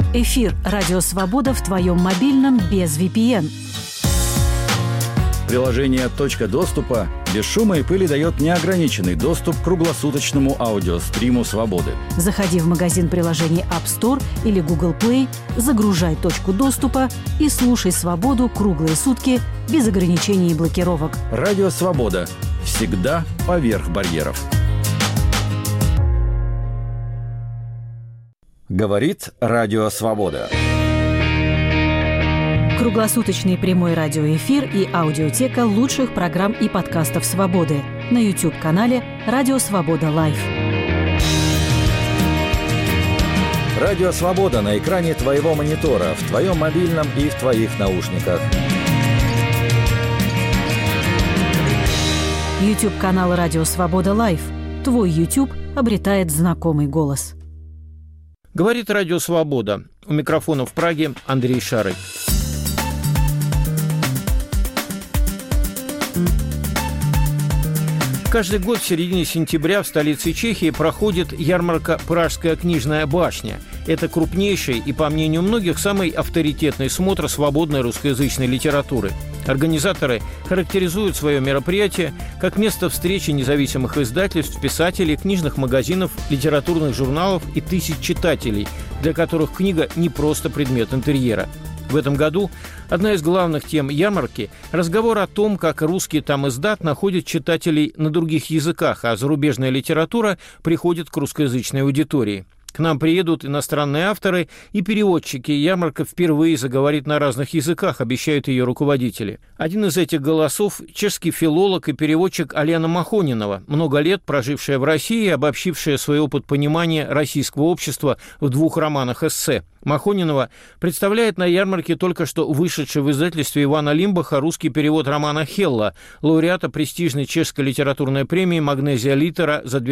Эфир «Радио Свобода» в твоем мобильном без VPN. Приложение «Точка доступа» без шума и пыли дает неограниченный доступ к круглосуточному аудиостриму «Свободы». Заходи в магазин приложений App Store или Google Play, загружай «Точку доступа» и слушай «Свободу» круглые сутки без ограничений и блокировок. Радио «Свобода». Всегда поверх барьеров. Говорит Радио Свобода. Круглосуточный прямой радиоэфир и аудиотека лучших программ и подкастов «Свободы» на YouTube-канале «Радио Свобода Лайв». Радио Свобода на экране твоего монитора, в твоем мобильном и в твоих наушниках. YouTube-канал «Радио Свобода Лайв». Твой YouTube обретает знакомый голос. Говорит Радио Свобода. У микрофона в Праге Андрей Шарый. Каждый год в середине сентября в столице Чехии проходит ярмарка «Пражская книжная башня». Это крупнейший и, по мнению многих, самый авторитетный смотр свободной русскоязычной литературы. Организаторы характеризуют свое мероприятие как место встречи независимых издательств, писателей, книжных магазинов, литературных журналов и тысяч читателей, для которых книга не просто предмет интерьера. В этом году одна из главных тем ярмарки – разговор о том, как русский тамиздат находит читателей на других языках, а зарубежная литература приходит к русскоязычной аудитории. К нам приедут иностранные авторы и переводчики. Ярмарка впервые заговорит на разных языках, обещают ее руководители. Один из этих голосов – чешский филолог и переводчик Алена Махонинова, много лет прожившая в России и обобщившая свой опыт понимания российского общества в 2 романах-эссе. Махонинова представляет на ярмарке только что вышедший в издательстве Ивана Лимбаха русский перевод романа «Хелла», лауреата престижной чешской литературной премии «Магнезия Литера» за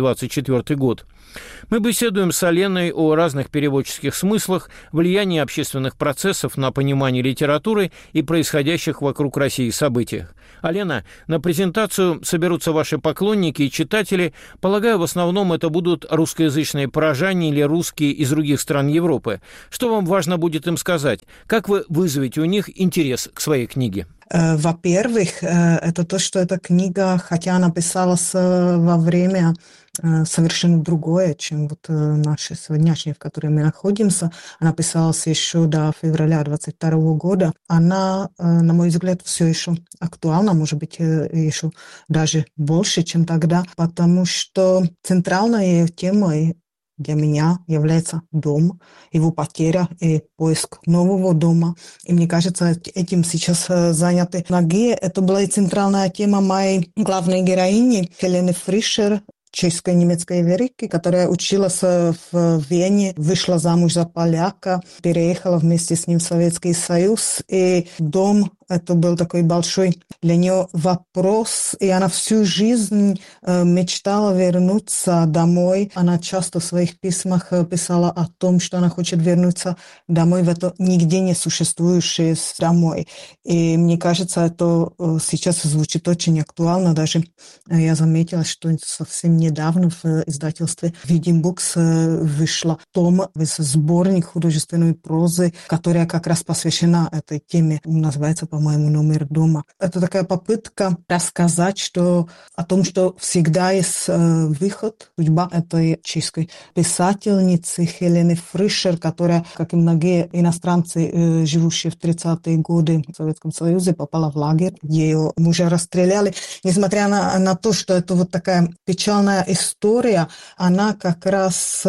2024 год. Мы беседуем с Аленой о разных переводческих смыслах, влиянии общественных процессов на понимание литературы и происходящих вокруг России событиях. Алена, на презентацию соберутся ваши поклонники и читатели. Полагаю, в основном это будут русскоязычные парижане или русские из других стран Европы. Что вам важно будет им сказать? Как вы вызовете у них интерес к своей книге? Во-первых, это то, что эта книга, хотя она писалась во время совершенно другое, чем вот наши сегодняшние, в которой мы находимся. Она писалась еще до февраля 2022 года. Она, на мой взгляд, все еще актуальна, может быть, еще даже больше, чем тогда, потому что центральной темой для меня является дом, его потеря и поиск нового дома. И мне кажется, этим сейчас заняты многие. Это была и центральная тема моей главной героини Хелены Фришер, чешской немецкой еврейки, которая училась в Вене, вышла замуж за поляка, переехала вместе с ним в Советский Союз. И дом — это был такой большой для нее вопрос, и она всю жизнь мечтала вернуться домой. Она часто в своих письмах писала о том, что она хочет вернуться домой, в это нигде не существующее домой. И мне кажется, это сейчас звучит очень актуально. Даже я заметила, что совсем недавно в издательстве Видим Букс вышла том, сборник художественной прозы, которая как раз посвящена этой теме. Называется, по-моему, «Номер дома». Это такая попытка рассказать о том, что всегда есть выход. Судьба этой чешской писательницы Хелены Фришер, которая, как и многие иностранцы, живущие в 30-е годы в Советском Союзе, попала в лагерь, где ее мужа расстреляли. Несмотря на то, что это вот такая печальная история, она как раз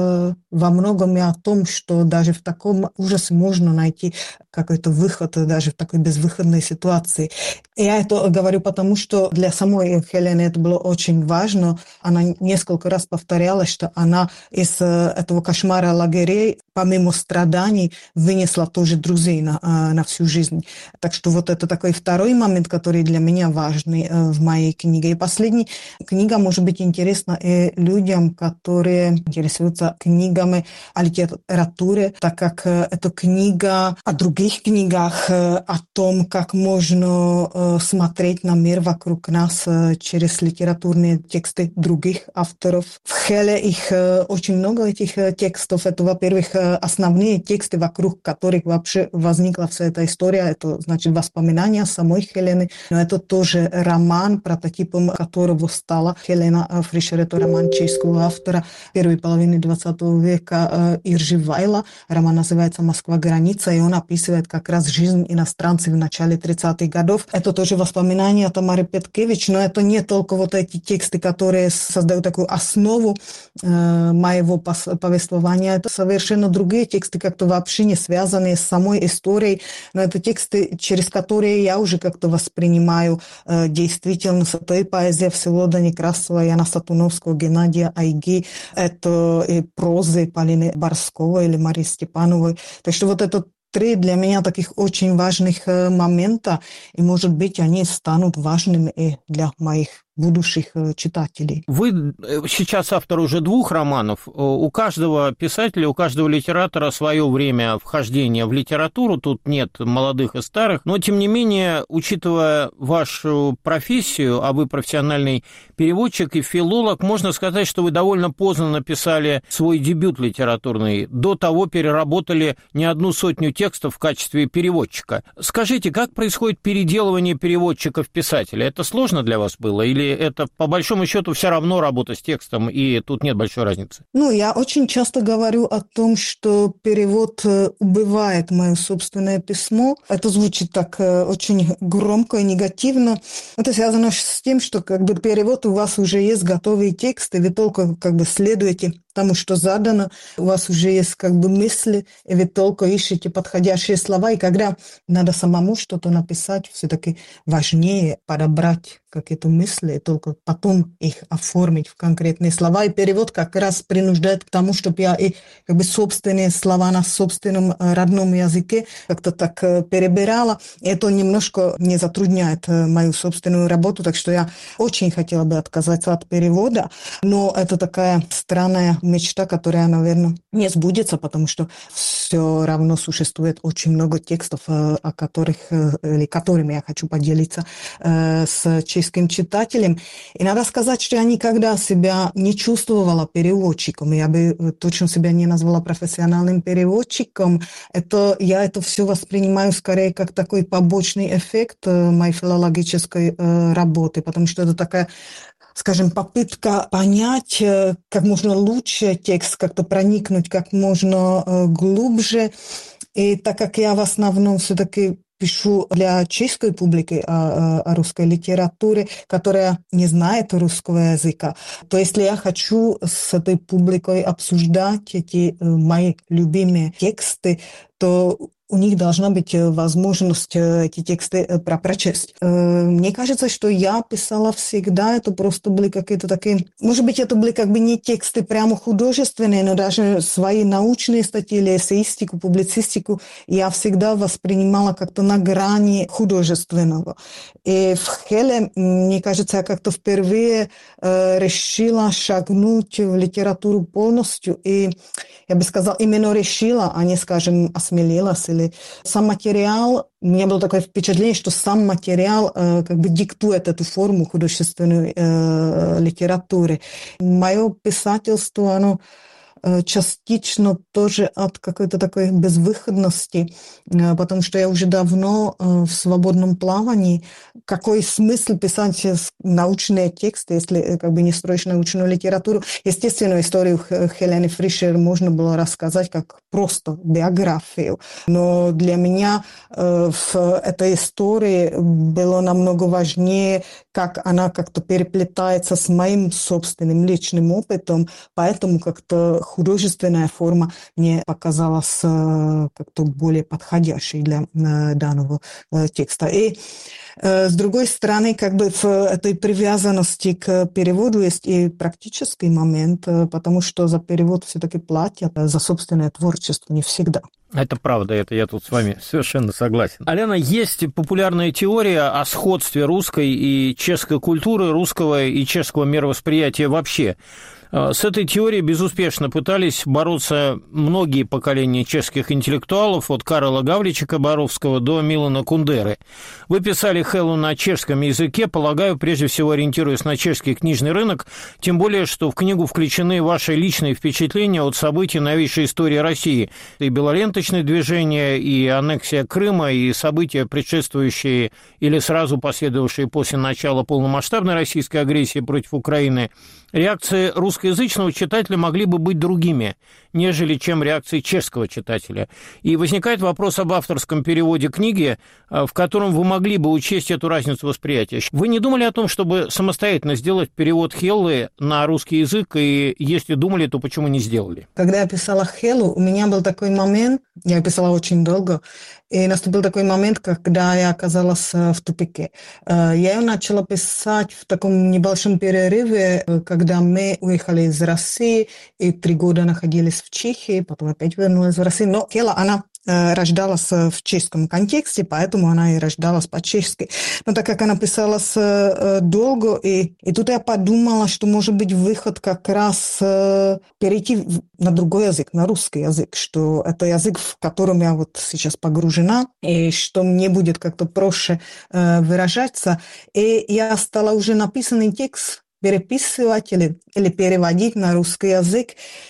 во многом и о том, что даже в таком ужасе можно найти какой-то выход, даже в такой безвыходной ситуации. И я это говорю потому, что для самой Хелены это было очень важно. Она несколько раз повторяла, что она из этого кошмара лагерей, помимо страданий, вынесла тоже друзей на всю жизнь. Так что вот это такой второй момент, который для меня важный в моей книге. И последний, книга может быть интересна и людям, которые интересуются книгами о литературе, так как это книга о других книгах, о том, том, как можно смотреть на мир вокруг нас через литературные тексты других авторов. В Хеле их очень много, этих текстов. Это, во-первых, основные тексты, вокруг которых вообще возникла вся эта история. Это, значит, воспоминания самой Хелены. Но это тоже роман, прототипом которого стала Хелена Фришер. Это роман чешского автора первой половины 20 века Иржи Вайла. Роман называется «Москва. Граница», и он описывает как раз жизнь иностранцев в начале 30-х годов. Это тоже воспоминания Тамары Петкевич, но это не только вот эти тексты, которые создают такую основу моего повествования. Это совершенно другие тексты, как-то вообще не связанные с самой историей, но это тексты, через которые я уже как-то воспринимаю действительность. Это и поэзия Всеволода Некрасова, Яна Сатуновского, Геннадия Айги, это и прозы Полины Борского или Марии Степановой. Так что вот это три для меня таких очень важных момента, и, может быть, они станут важными и для моих будущих читателей. Вы сейчас автор уже 2 романов. У каждого писателя, у каждого литератора свое время вхождения в литературу. Тут нет молодых и старых. Но, тем не менее, учитывая вашу профессию, а вы профессиональный переводчик и филолог, можно сказать, что вы довольно поздно написали свой дебют литературный. До того переработали не 100 текстов в качестве переводчика. Скажите, как происходит переделывание переводчика в писателя? Это сложно для вас было? Или это, по большому счету, все равно работа с текстом, и тут нет большой разницы? Я очень часто говорю о том, что перевод убивает мое собственное письмо. Это звучит так очень громко и негативно. Это связано с тем, что перевод у вас уже есть готовые тексты, вы только следуете тому, что задано, у вас уже есть мысли, и вы только ищете подходящие слова, и когда надо самому что-то написать, все-таки важнее подобрать какие-то мысли, и только потом их оформить в конкретные слова. И перевод как раз принуждает к тому, чтобы я и собственные слова на собственном родном языке как-то так перебирала. И это немножко не затрудняет мою собственную работу, так что я очень хотела бы отказаться от перевода, но это такая странная мечта, которая, наверное, не сбудется, потому что все равно существует очень много текстов, которыми я хочу поделиться с чешским читателем. И надо сказать, что я никогда себя не чувствовала переводчиком. Я бы точно себя не назвала профессиональным переводчиком. Я это все воспринимаю скорее как такой побочный эффект моей филологической работы, потому что это такая, скажем, попытка понять как можно лучше текст, как-то проникнуть как можно глубже. И так как я в основном все-таки пишу для чешской публики о русской литературе, которая не знает русского языка, то если я хочу с этой публикой обсуждать эти мои любимые тексты, то у них должна быть возможность эти тексты прочесть. Мне кажется, что я писала всегда, это просто были какие-то такие... Может быть, это были не тексты прямо художественные, но даже свои научные статьи или эссеистику, публицистику я всегда воспринимала как-то на грани художественного. И в Хеле, мне кажется, я как-то впервые решила шагнуть в литературу полностью. И я бы сказала, именно решила, а не, скажем, осмелилась или сам материал, у меня было такое впечатление, что сам материал диктует эту форму художественной литературы. Мое писательство, оно частично тоже от какой-то такой безвыходности, потому что я уже давно в свободном плавании. Какой смысл писать научные тексты, если не строишь научную литературу? Естественно, историю Хелены Фришер можно было рассказать как просто биографию, но для меня в этой истории было намного важнее, как она как-то переплетается с моим собственным личным опытом, поэтому как-то художественная форма мне показалась как-то более подходящей для данного текста. И с другой стороны, в этой привязанности к переводу есть и практический момент, потому что за перевод все-таки платят, за собственное творчество не всегда. Это правда, это я тут с вами совершенно согласен. Алена, есть популярная теория о сходстве русской и чешской культуры, русского и чешского мировосприятия вообще. С этой теорией безуспешно пытались бороться многие поколения чешских интеллектуалов, от Карла Гавричика-Боровского до Милана Кундеры. Вы писали Хеллу на чешском языке, полагаю, прежде всего ориентируясь на чешский книжный рынок, тем более, что в книгу включены ваши личные впечатления от событий новейшей истории России. И белоленточное движение, и аннексия Крыма, и события, предшествующие или сразу последовавшие после начала полномасштабной российской агрессии против Украины. Реакции русскоязычного читателя могли бы быть другими, нежели чем реакции чешского читателя. И возникает вопрос об авторском переводе книги, в котором вы могли бы учесть эту разницу восприятия. Вы не думали о том, чтобы самостоятельно сделать перевод Хеллы на русский язык, и если думали, то почему не сделали? Когда я писала Хеллу, у меня был такой момент, я писала очень долго, и наступил такой момент, когда я оказалась в тупике. Я ее начала писать в таком небольшом перерыве, когда мы уехали из России и 3 года находились в Чехии, потом опять вернулась в Россию. Но Хелла, она рождалась в чешском контексте, поэтому она и рождалась по-чешски. Но так как она писалась долго, и тут я подумала, что может быть выход как раз перейти на другой язык, на русский язык, что это язык, в котором я вот сейчас погружена, и что мне будет как-то проще выражаться. И я стала уже написанный текст переписывать или переводить на русский язык.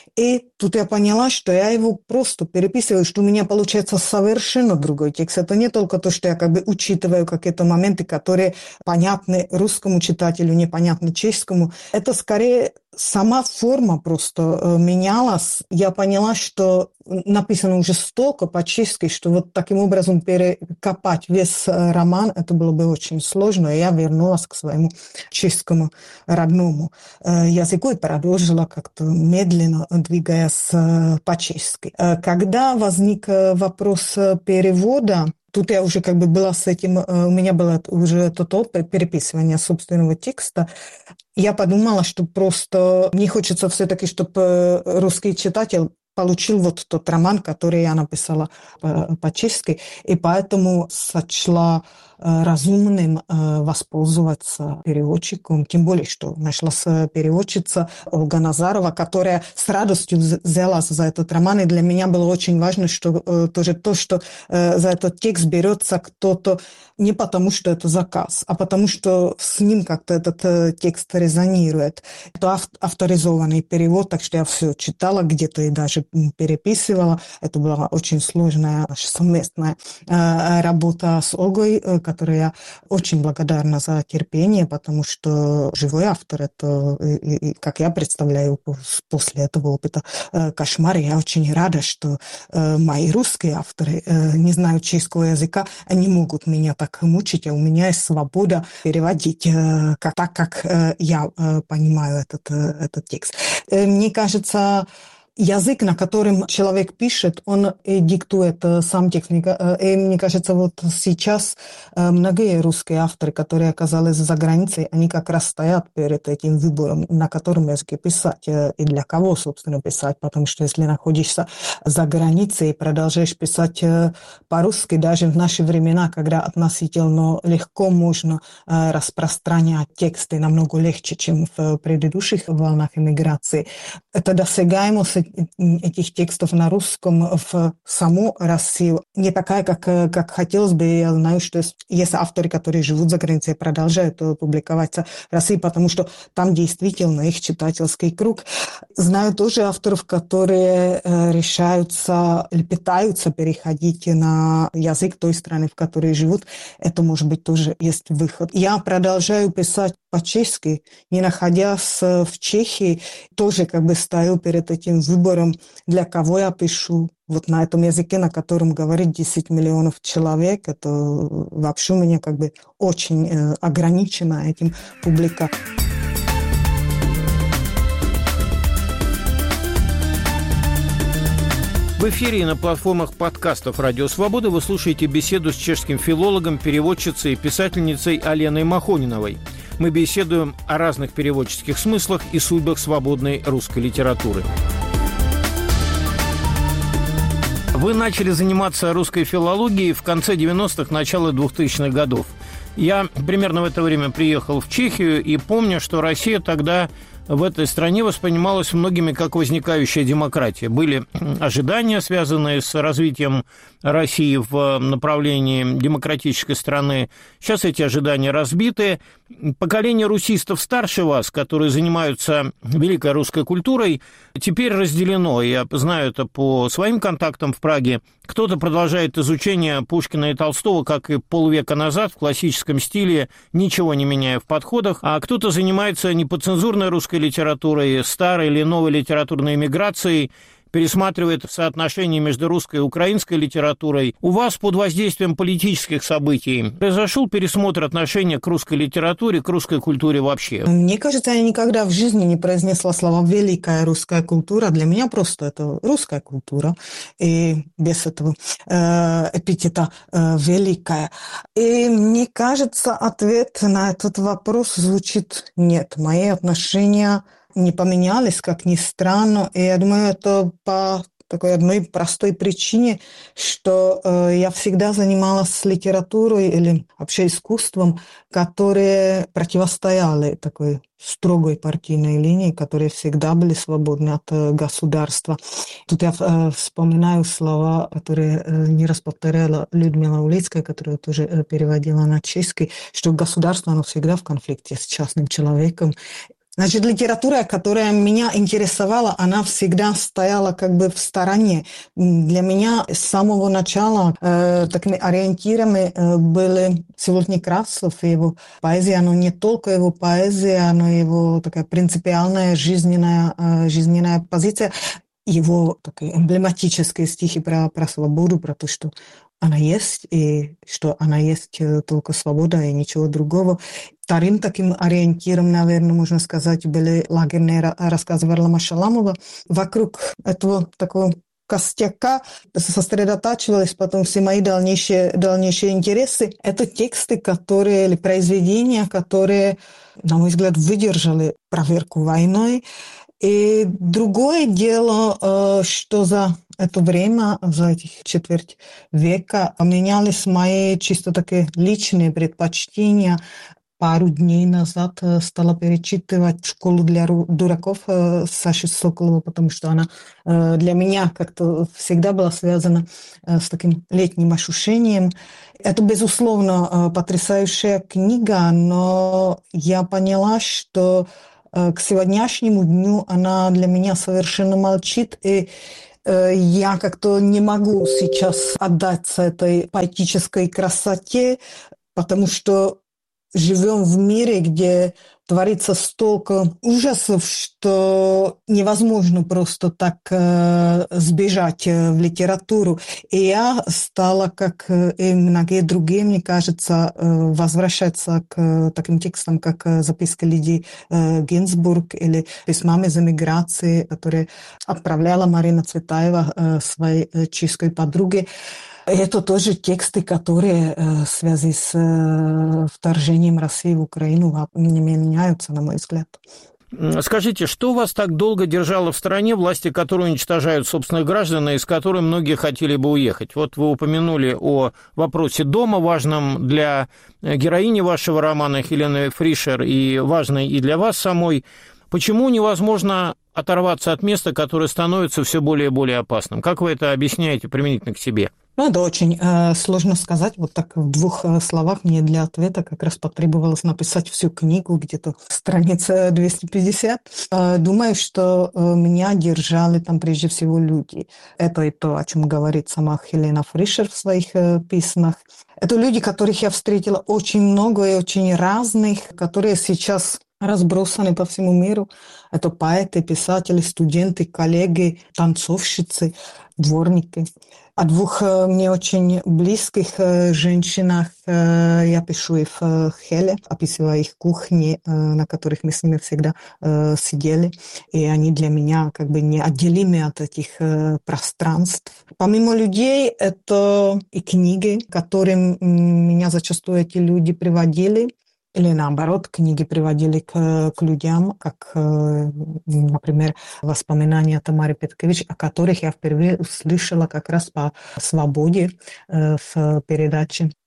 И тут я поняла, что я его просто переписываю, что у меня получается совершенно другой текст. Это не только то, что я как бы учитываю какие-то моменты, которые понятны русскому читателю, непонятны чешскому. Это скорее сама форма просто менялась. Я поняла, что написано уже столько по-чешски, что вот таким образом перекопать весь роман, это было бы очень сложно. И я вернулась к своему чешскому родному языку и продолжила как-то медленно двигаясь по-чешски. Когда возник вопрос перевода, тут я уже как бы была с этим, у меня было уже этот опыт переписывания собственного текста. Я подумала, что просто мне хочется все-таки, чтобы русский читатель получил вот тот роман, который я написала по-чешски, и поэтому сочла разумным воспользоваться переводчиком, тем более, что нашлась переводчица Ольга Назарова, которая с радостью взялась за этот роман, и для меня было очень важно, что тоже то, что за этот текст берется кто-то не потому, что это заказ, а потому, что с ним как-то этот текст резонирует. Это авторизованный перевод, так что я все читала, где-то и даже переписывала. Это была очень сложная наша совместная работа с Ольгой, которой я очень благодарна за терпение, потому что живой автор, это, и как я представляю после этого опыта, кошмар. Я очень рада, что мои русские авторы не знают чешского языка, они могут меня так мучить, а у меня есть свобода переводить так, как я понимаю этот текст. Мне кажется, язык, на котором человек пишет, он и диктует сам текст. И мне кажется, вот сейчас многие русские авторы, которые оказались за границей, они как раз стоят перед этим выбором, на котором языке писать и для кого, собственно, писать. Потому что если находишься за границей и продолжаешь писать по-русски, даже в наши времена, когда относительно легко можно распространять тексты, намного легче, чем в предыдущих волнах эмиграции, это досягаемость этих текстов на русском в саму Россию не такая, как хотелось бы. Я знаю, что есть авторы, которые живут за границей и продолжают публиковаться в России, потому что там действительно их читательский круг. Знаю тоже авторов, которые решаются или пытаются переходить на язык той страны, в которой живут. Это, может быть, тоже есть выход. Я продолжаю писать по-чешски, не находясь в Чехии, тоже как бы стою перед этим выбором, для кого я пишу. Вот на этом языке, на котором говорит 10 миллионов человек, это вообще у меня как бы очень ограничена этим публика. В эфире и на платформах подкастов «Радио Свобода» вы слушаете беседу с чешским филологом, переводчицей и писательницей Аленой Махониновой. Мы беседуем о разных переводческих смыслах и судьбах свободной русской литературы. Вы начали заниматься русской филологией в конце 90-х, начало 2000-х годов. Я примерно в это время приехал в Чехию и помню, что Россия тогда в этой стране воспринималось многими как возникающая демократия. Были ожидания, связанные с развитием России в направлении демократической страны. Сейчас эти ожидания разбиты. Поколение русистов старше вас, которые занимаются великой русской культурой, теперь разделено. Я знаю это по своим контактам в Праге. Кто-то продолжает изучение Пушкина и Толстого, как и полвека назад, в классическом стиле, ничего не меняя в подходах, а кто-то занимается неподцензурной русской литературой, старой или новой литературной эмиграцией, пересматривает соотношение между русской и украинской литературой. У вас под воздействием политических событий произошел пересмотр отношения к русской литературе, к русской культуре вообще? Мне кажется, я никогда в жизни не произнесла слова «великая русская культура». Для меня просто это русская культура, и без этого эпитета «великая». И мне кажется, ответ на этот вопрос звучит «нет». Мои отношения не поменялись, как ни странно. И я думаю, это по такой одной простой причине, что я всегда занималась литературой или вообще искусством, которые противостояли такой строгой партийной линии, которые всегда были свободны от государства. Тут я вспоминаю слова, которые не раз повторяла Людмила Улицкая, которая тоже переводила на чешский, что государство, оно всегда в конфликте с частным человеком. Значит, литература, которая меня интересовала, она всегда стояла как бы в стороне. Для меня с самого начала такими ориентирами были Всеволод Некрасов и его поэзия, но не только его поэзия, но и его такая принципиальная жизненная позиция, его такие эмблематические стихи про свободу, про то, что она есть, и что она есть только свобода и ничего другого. Вторым таким ориентиром, наверное, можно сказать, были лагерные рассказы Варлама Шаламова. Вокруг этого такого костяка сосредотачивались потом все мои дальнейшие интересы. Это тексты, или произведения, которые, на мой взгляд, выдержали проверку войной. И другое дело, что за это время, за этих четверть века, поменялись мои чисто такие личные предпочтения. Пару дней назад стала перечитывать «Школу для дураков» Саши Соколова, потому что она для меня как-то всегда была связана с таким летним ощущением. Это, безусловно, потрясающая книга, но я поняла, что к сегодняшнему дню она для меня совершенно молчит, и я как-то не могу сейчас отдаться этой поэтической красоте, потому что живем в мире, где творится столько ужасов, что невозможно просто так сбежать в литературу. И я стала, как и многие другие, мне кажется, возвращаться к таким текстам, как записки Лидии Гинзбург или письмам из эмиграции, которые отправляла Марина Цветаева своей чешской подруге. Это тоже тексты, которые в связи с вторжением России в Украину не меняются, на мой взгляд. Скажите, что вас так долго держало в стране, власти которые уничтожают собственных граждан, и из которой многие хотели бы уехать? Вот вы упомянули о вопросе дома, важном для героини вашего романа Хелены Фришер и важной и для вас самой. Почему невозможно оторваться от места, которое становится все более и более опасным? Как вы это объясняете применительно к себе? Ну, это очень сложно сказать. Вот так в двух словах мне для ответа как раз потребовалось написать всю книгу, где-то страница 250. Думаю, что меня держали там прежде всего люди. Это и то, о чем говорит сама Хелена Фришер в своих письмах. Это люди, которых я встретила очень много и очень разных, которые сейчас разбросаны по всему миру. Это поэты, писатели, студенты, коллеги, танцовщицы, дворники. О двух мне очень близких женщинах я пишу и в Хеле, описывая их кухни, на которых мы с ними всегда сидели. И они для меня как бы неотделимы от этих пространств. Помимо людей, это и книги, к которым меня зачастую эти люди приводили. Или наоборот, книги приводили к людям, как, например, воспоминания Тамары Петкевич, о которых я впервые услышала как раз по «Свободе» в передаче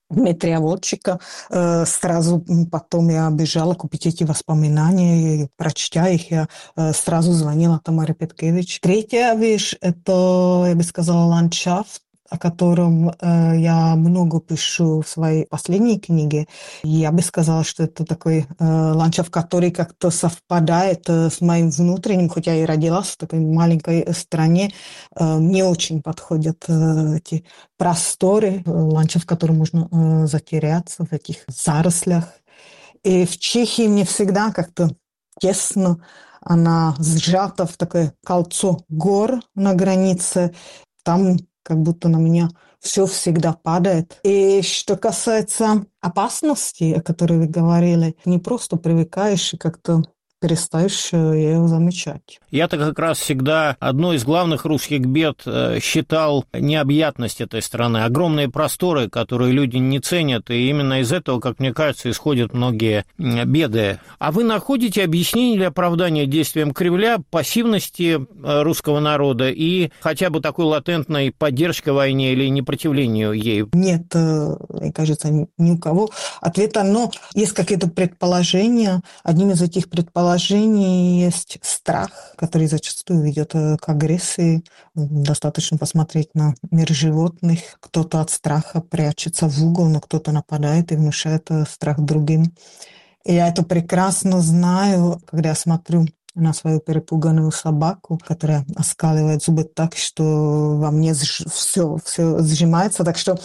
Дмитрия Волчика. Сразу потом я бежала купить эти воспоминания, и, прочтя их, я сразу звонила Тамаре Петкевич. Третья вещь – это, я бы сказала, ландшафт, о котором я много пишу в своей последней книге. Я бы сказала, что это такой ландшафт, который как-то совпадает с моим внутренним, хотя я и родилась в такой маленькой стране. Мне очень подходят эти просторы, ландшафт, в котором можно затеряться в этих зарослях. И в Чехии мне всегда как-то тесно, она сжата в такое кольцо гор на границе. Там как будто на меня все всегда падает. И что касается опасности, о которой вы говорили, не просто привыкаешь и как-то перестаешь ее замечать. Я-то как раз всегда одной из главных русских бед считал необъятность этой страны, огромные просторы, которые люди не ценят, и именно из этого, как мне кажется, исходят многие беды. А вы находите объяснение или оправдание действиям Кремля пассивности русского народа и хотя бы такой латентной поддержкой войне или непротивлению ей? Нет, мне кажется, ни у кого ответа, но есть какие-то предположения. Одним из этих предположений есть страх, который зачастую ведет к агрессии. Достаточно посмотреть на мир животных. Кто-то от страха прячется в угол, но кто-то нападает и внушает страх другим. И я это прекрасно знаю, когда я смотрю на свою перепуганную собаку, которая оскаливает зубы так, что во мне все сжимается. Так что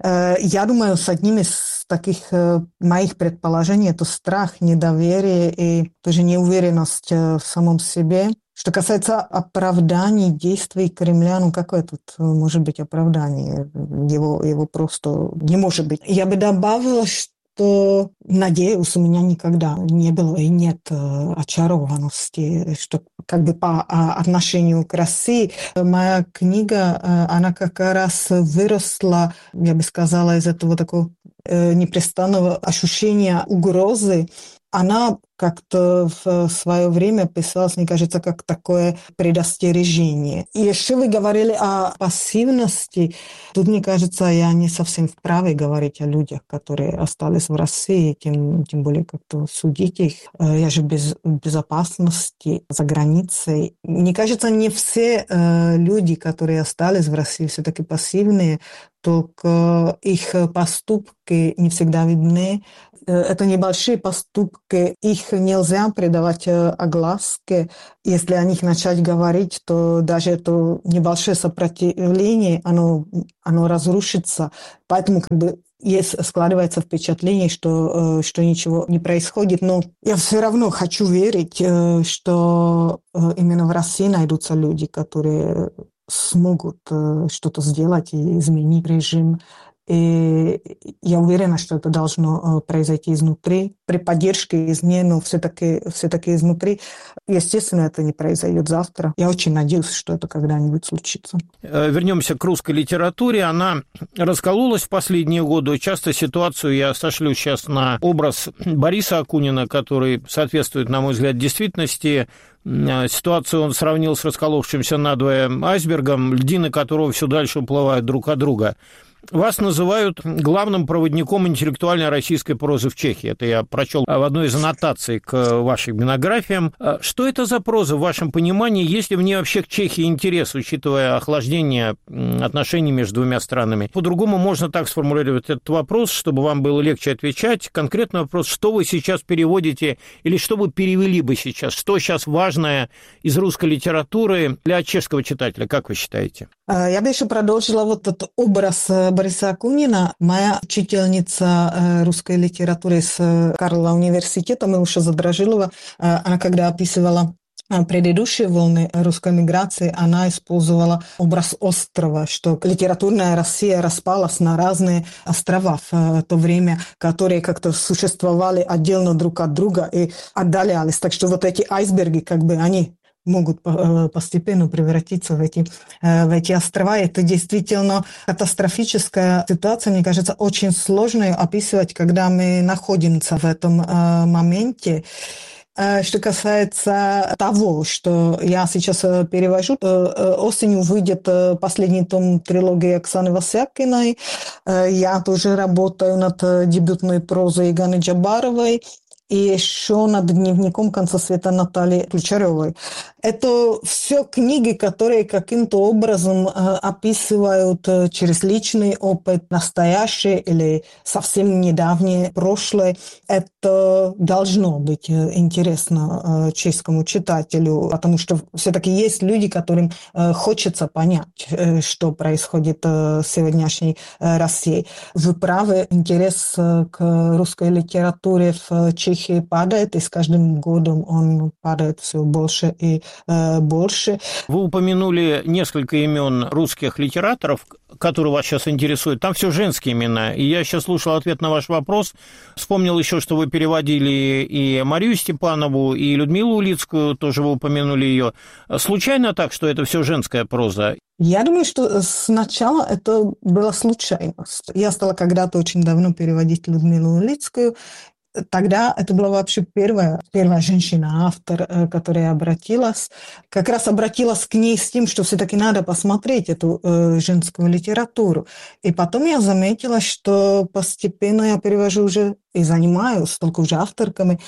я думаю, с одним из таких моих предположений это страх, недоверие и тоже неуверенность в самом себе. Что касается оправданий действий Кремля, какое тут может быть оправдание? Его просто не может быть. Я бы добавила, что, надеюсь, у меня никогда не было и нет очарованности, что как бы по отношению к России. Моя книга, она как раз выросла, я бы сказала, из этого такого непрестанного ощущения угрозы. Она как-то в свое время писалась, мне кажется, как такое предостережение. И еще вы говорили о пассивности. Тут, мне кажется, я не совсем вправе говорить о людях, которые остались в России, тем более как-то судить их. Я же без безопасности за границей. Мне кажется, не все люди, которые остались в России, все-таки пассивные, только их поступки не всегда видны. Это небольшие поступки, их нельзя придавать огласке. Если о них начать говорить, то даже это небольшое сопротивление, оно разрушится. Поэтому складывается впечатление, что ничего не происходит. Но я все равно хочу верить, что именно в России найдутся люди, которые смогут что-то сделать и изменить режим. И я уверена, что это должно произойти изнутри, при поддержке извне, но все-таки изнутри. Естественно, это не произойдет завтра. Я очень надеюсь, что это когда-нибудь случится. Вернемся к русской литературе. Она раскололась в последние годы. Часто ситуацию я сошлю сейчас на образ Бориса Акунина, который соответствует, на мой взгляд, действительности. Ситуацию он сравнил с расколовшимся надвое айсбергом, льдины которого все дальше уплывают друг от друга. Вас называют главным проводником интеллектуальной российской прозы в Чехии. Это я прочел в одной из аннотаций к вашим монографиям. Что это за проза в вашем понимании? Есть ли в ней вообще к Чехии интерес, учитывая охлаждение отношений между двумя странами? По-другому можно так сформулировать этот вопрос, чтобы вам было легче отвечать. Конкретный вопрос, что вы сейчас переводите или что вы перевели бы сейчас? Что сейчас важное из русской литературы для чешского читателя, как вы считаете? Я бы еще продолжила вот этот образ Бориса Акунина. Моя учительница русской литературы с Карлова университета, Милуша Задражилова, она когда описывала предыдущие волны русской миграции, она использовала образ острова, что литературная Россия распалась на разные острова в то время, которые как-то существовали отдельно друг от друга и отдалялись. Так что вот эти айсберги, они могут постепенно превратиться в эти острова. Это действительно катастрофическая ситуация. Мне кажется, очень сложно ее описывать, когда мы находимся в этом моменте. Что касается того, что я сейчас перевожу, осенью выйдет последний том трилогии Оксаны Васякиной. Я тоже работаю над дебютной прозой Ганы Джабаровой и еще над дневником «Конца света» Натальи Ключаревой. Это все книги, которые каким-то образом описывают через личный опыт настоящее или совсем недавнее прошлое. Это должно быть интересно чешскому читателю, потому что все-таки есть люди, которым хочется понять, что происходит в сегодняшней России. Вы правы, интерес к русской литературе в Чехии падает, и с каждым годом он падает все больше и больше. Вы упомянули несколько имен русских литераторов, которые вас сейчас интересуют. Там все женские имена. И я сейчас слушал ответ на ваш вопрос. Вспомнил еще, что вы переводили и Марию Степанову, и Людмилу Улицкую, тоже вы упомянули ее. Случайно так, что это все женская проза? Я думаю, что сначала это была случайность. Я стала когда-то очень давно переводить Людмилу Улицкую. Тогда это была вообще первая женщина-автор, которая обратилась. Как раз обратилась к ней с тем, что все-таки надо посмотреть эту женскую литературу. И потом я заметила, что постепенно я перевожу уже и занимаюсь только уже авторками.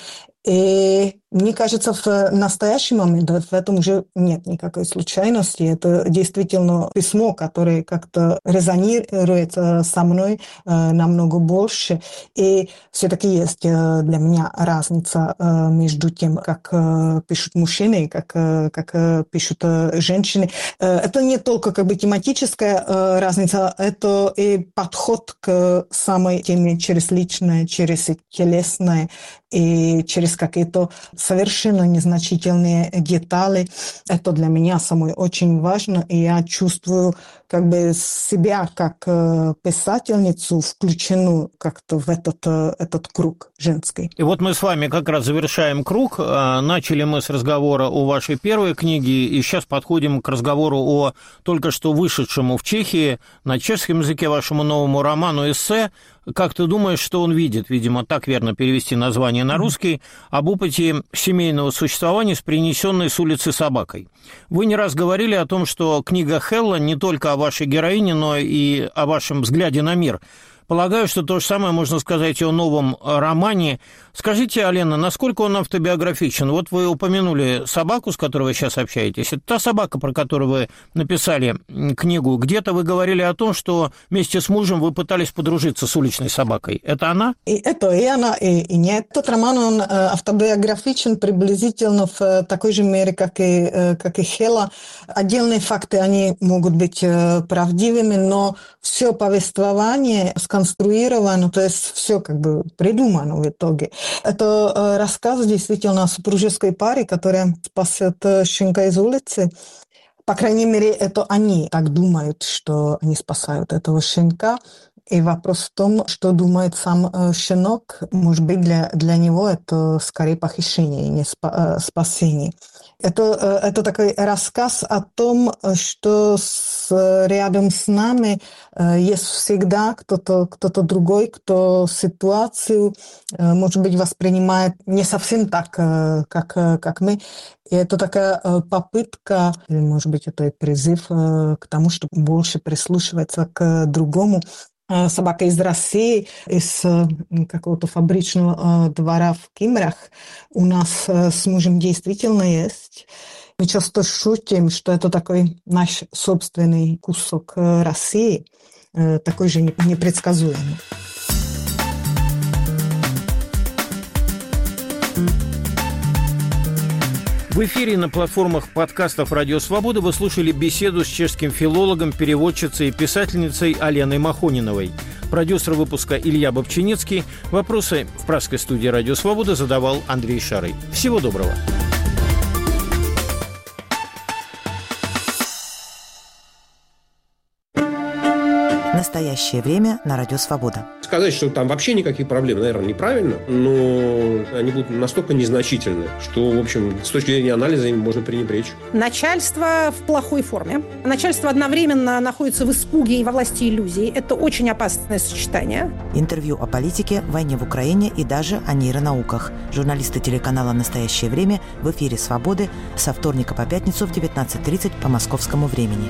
И мне кажется, в настоящий момент в этом уже нет никакой случайности. Это действительно письмо, которое как-то резонирует со мной намного больше. И все-таки есть для меня разница между тем, как пишут мужчины и как пишут женщины. Это не только как бы тематическая разница, это и подход к самой теме через личное, через телесное и через какие-то совершенно незначительные детали. Это для меня самое очень важно, и я чувствую как бы себя как писательницу включенную как-то в этот круг женский. И вот мы с вами как раз завершаем круг. Начали мы с разговора о вашей первой книге, и сейчас подходим к разговору о только что вышедшему в Чехии на чешском языке вашему новому роману «Эссе». Как ты думаешь, что он видит? Видимо, так верно перевести название на русский. Об опыте семейного существования с принесенной с улицы собакой. Вы не раз говорили о том, что книга Хелла не только о вашей героине, но и о вашем взгляде на мир. Полагаю, что то же самое можно сказать и о новом романе. Скажите, Алена, насколько он автобиографичен? Вот вы упомянули собаку, с которой вы сейчас общаетесь. Это та собака, про которую вы написали книгу. Где-то вы говорили о том, что вместе с мужем вы пытались подружиться с уличной собакой. Это она? И это и она, и нет. Этот роман, он автобиографичен приблизительно в такой же мере, как и Хелла. Отдельные факты, они могут быть правдивыми, но все повествование сконструировано, то есть все как бы придумано в итоге. Это рассказ действительно о супружеской паре, которая спасет щенка из улицы. По крайней мере, это они так думают, что они спасают этого щенка. И вопрос в том, что думает сам щенок. Может быть, для него это скорее похищение, не спасение. Это такой рассказ о том, что рядом с нами есть всегда кто-то другой, кто ситуацию, может быть, воспринимает не совсем так, как мы. И это такая попытка, или, может быть, это и призыв к тому, чтобы больше прислушиваться к другому. Собака из России, из какого-то фабричного двора в Кимрах у нас с мужем действительно есть. Мы часто шутим, что это такой наш собственный кусок России, такой же непредсказуемый. В эфире на платформах подкастов «Радио Свобода» вы слушали беседу с чешским филологом, переводчицей и писательницей Аленой Махониновой. Продюсер выпуска Илья Бобчинецкий. Вопросы в пражской студии «Радио Свобода» задавал Андрей Шарый. Всего доброго. Настоящее время на Радио Свобода. Сказать, что там вообще никаких проблем, наверное, неправильно, но они будут настолько незначительны, что, в общем, с точки зрения анализа им можно пренебречь. Начальство в плохой форме. Начальство одновременно находится в испуге и во власти иллюзий. Это очень опасное сочетание. Интервью о политике, войне в Украине и даже о нейронауках. Журналисты телеканала «Настоящее время» в эфире «Свободы» со вторника по пятницу в 19:30 по московскому времени.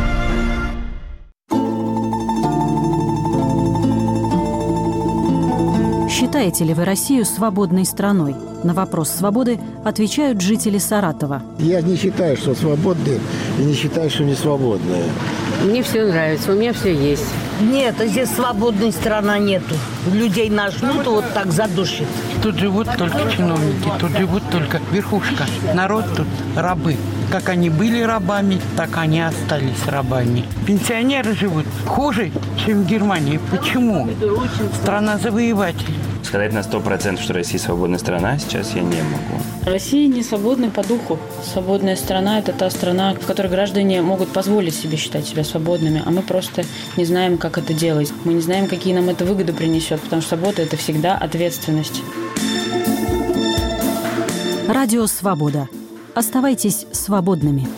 Считаете ли вы Россию свободной страной? На вопрос свободы отвечают жители Саратова. Я не считаю, что свободные, и не считаю, что не свободные. Мне все нравится, у меня все есть. Нет, здесь свободной страны нету. Людей нажмут, вот так задушит. Тут живут только чиновники, тут живут только верхушка. Народ тут рабы. Как они были рабами, так они остались рабами. Пенсионеры живут хуже, чем в Германии. Почему? Страна завоевателей. Сказать на 100%, что Россия свободная страна, сейчас я не могу. Россия не свободна по духу. Свободная страна – это та страна, в которой граждане могут позволить себе считать себя свободными, а мы просто не знаем, как это делать. Мы не знаем, какие нам это выгоды принесет, потому что свобода – это всегда ответственность. Радио «Свобода». Оставайтесь свободными.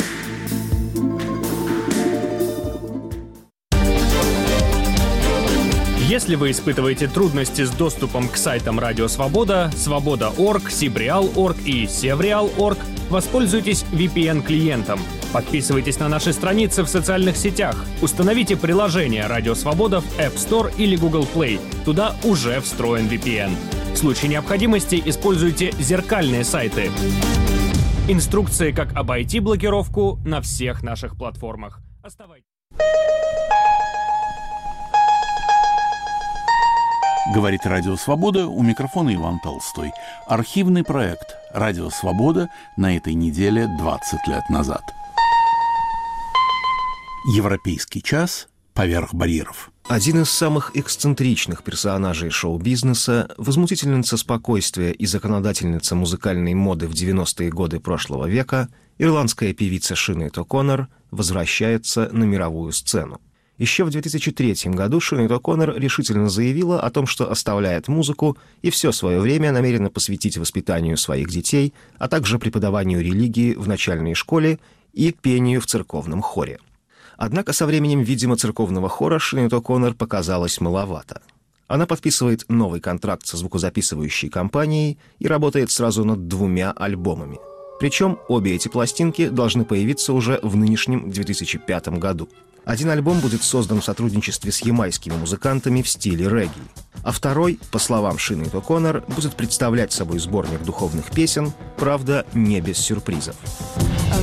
Если вы испытываете трудности с доступом к сайтам Радио Свобода, Свобода.орг, Сибреал.орг и Севреал.орг, воспользуйтесь VPN-клиентом. Подписывайтесь на наши страницы в социальных сетях. Установите приложение Радио Свобода в App Store или Google Play. Туда уже встроен VPN. В случае необходимости используйте зеркальные сайты. Инструкции, как обойти блокировку на всех наших платформах. Оставайтесь. Говорит Радио Свобода, у микрофона Иван Толстой. Архивный проект Радио Свобода на этой неделе 20 лет назад. Европейский час поверх барьеров. Один из самых эксцентричных персонажей шоу-бизнеса, возмутительница спокойствия и законодательница музыкальной моды в 90-е годы прошлого века, ирландская певица Синеад О'Коннор возвращается на мировую сцену. Еще в 2003 году Синеад О'Коннор решительно заявила о том, что оставляет музыку и все свое время намерена посвятить воспитанию своих детей, а также преподаванию религии в начальной школе и пению в церковном хоре. Однако со временем, видимо, церковного хора Синеад О'Коннор показалось маловато. Она подписывает новый контракт со звукозаписывающей компанией и работает сразу над 2 альбомами. Причем обе эти пластинки должны появиться уже в нынешнем 2005 году. Один альбом будет создан в сотрудничестве с ямайскими музыкантами в стиле регги, а второй, по словам Синеад О'Коннор, будет представлять собой сборник духовных песен, правда, не без сюрпризов.